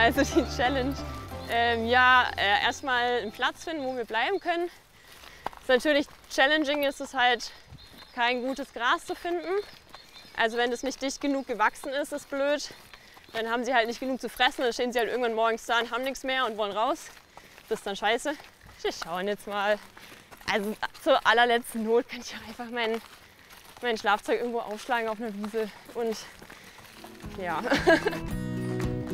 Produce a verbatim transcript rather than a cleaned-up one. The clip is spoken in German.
also die Challenge. Ähm, ja, äh, erstmal einen Platz finden, wo wir bleiben können. Ist natürlich challenging, ist es halt, kein gutes Gras zu finden. Also wenn das nicht dicht genug gewachsen ist, ist blöd. Dann haben sie halt nicht genug zu fressen, dann stehen sie halt irgendwann morgens da und haben nichts mehr und wollen raus. Das ist dann scheiße. Wir schauen jetzt mal. Also zur allerletzten Not kann ich auch einfach mein, mein Schlafzeug irgendwo aufschlagen auf einer Wiese und ja.